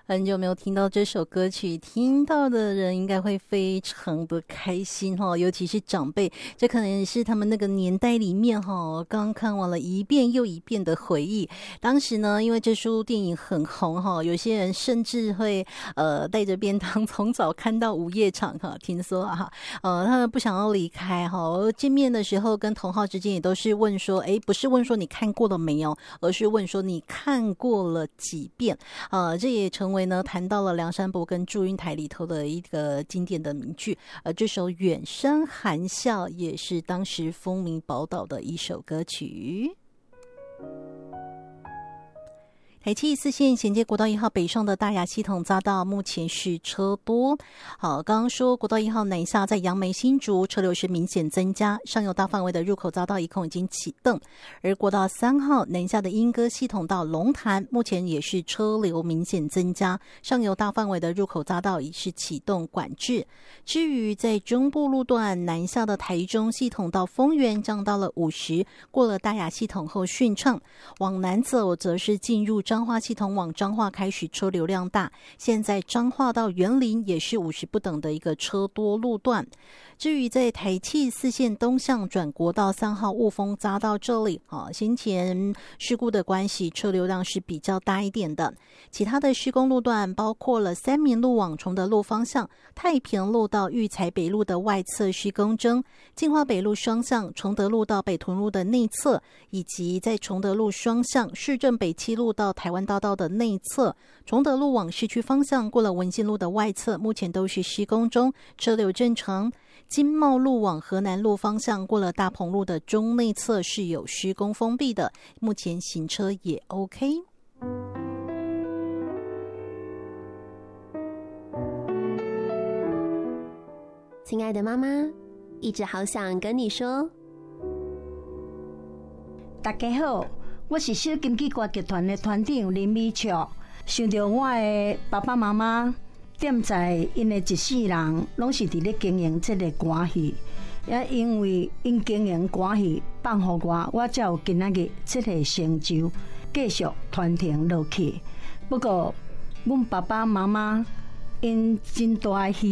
很久没有听到这首歌曲，听到的人应该会非常的开心哈，尤其是长辈，这可能也是他们那个年代里面哈，刚看完了一遍又一遍的回忆。当时呢，因为这出电影很红哈，有些人甚至会带着便当从早看到午夜场哈。听说哈，他们不想要离开哈，见面的时候跟同好之间也都是问说，不是问说你看过了没有，而是问说你看过了几遍。这也成为呢谈到了梁山伯跟祝英台里头的一个经典的名句。这首《远山含笑》也是当时风靡宝岛的一首歌曲。台七4线衔接国道1号北上的大雅系统匝道目前是车多。好，刚刚说国道1号南下在杨梅新竹车流是明显增加，上游大范围的入口匝道一共已经启动，而国道3号南下的莺歌系统到龙潭目前也是车流明显增加，上游大范围的入口匝道已是启动管制。至于在中部路段南下的台中系统到丰原降到了50，过了大雅系统后顺畅，往南走则是进入彰化系统往彰化开始车流量大，现在彰化到员林也是50不等的一个车多路段。至于在台七4线东向转国道3号雾峰匝道这里，先前事故的关系，车流量是比较大一点的。其他的施工路段包括了三民路往崇德路方向，太平路到育才北路的外侧施工中，进化北路双向崇德路到北屯路的内侧，以及在崇德路双向市政北七路到台湾大道的内侧，崇德路往市区方向过了文心路的外侧，目前都是施工中，车流正常。金茂路往河南路方向过了大鹏路的中内侧是有施工封闭的，目前行车也 OK。 亲爱的妈妈，一直好想跟你说， 大家好，我是小金鸡歌剧团的团长林美巧。想到我的爸爸妈妈踮在因的一世人拢是伫咧经营这个歌戏，也因为因经营歌戏放互我才有今仔日这个成就，继续传承落去。不过，阮爸爸妈妈因真大的